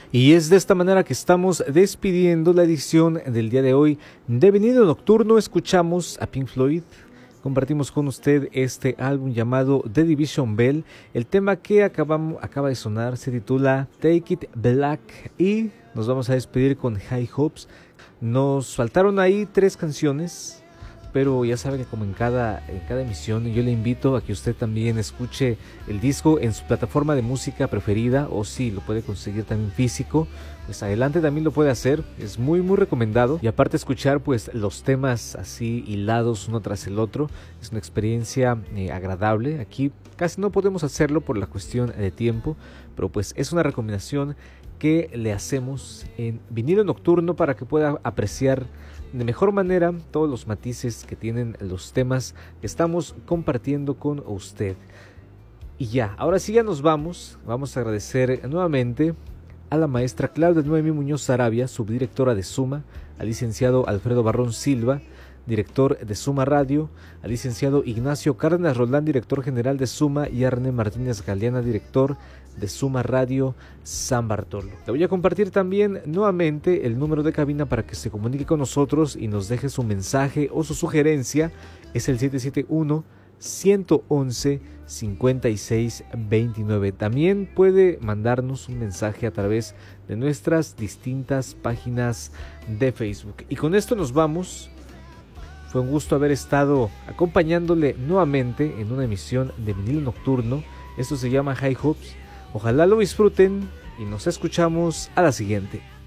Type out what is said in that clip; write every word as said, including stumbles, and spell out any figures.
Y es de esta manera que estamos despidiendo la edición del día de hoy de Vinilo Nocturno. Escuchamos a Pink Floyd, compartimos con usted este álbum llamado The Division Bell. El tema que acabamos, acaba de sonar se titula Take It Black y nos vamos a despedir con High Hopes. Nos faltaron ahí tres canciones, pero ya sabe que como en cada, en cada emisión yo le invito a que usted también escuche el disco en su plataforma de música preferida, o si lo puede conseguir también físico, pues adelante, también lo puede hacer, es muy muy recomendado. Y aparte escuchar pues los temas así hilados uno tras el otro, es una experiencia eh, agradable. Aquí casi no podemos hacerlo por la cuestión de tiempo, pero pues es una recomendación que le hacemos en Vinilo Nocturno para que pueda apreciar de mejor manera todos los matices que tienen los temas que estamos compartiendo con usted. Y ya, ahora sí ya nos vamos. Vamos a agradecer nuevamente a la maestra Claudia Noemí Muñoz Sarabia, subdirectora de Suma, al licenciado Alfredo Barrón Silva, director de Suma Radio, al licenciado Ignacio Cárdenas Roldán, director general de Suma, y a René Martínez Galeana, director de Suma Radio San Bartolo. Le voy a compartir también nuevamente el número de cabina para que se comunique con nosotros y nos deje su mensaje o su sugerencia. Es el siete siete uno, uno uno uno, cinco seis dos nueve. También puede mandarnos un mensaje a través de nuestras distintas páginas de Facebook. Y con esto nos vamos. Fue un gusto haber estado acompañándole nuevamente en una emisión de Vinilo Nocturno. Esto se llama High Hopes. Ojalá lo disfruten y nos escuchamos a la siguiente.